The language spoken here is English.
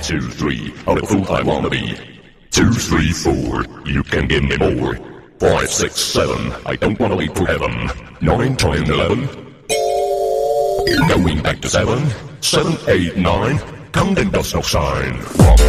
2, 3, how the fool I wanna be. 2, 3, 4, you can give me more. 5, 6, 7, I don't wanna wait for heaven. 9, 10, 11, going back to 7, 7, 8, 9, counting does no sign.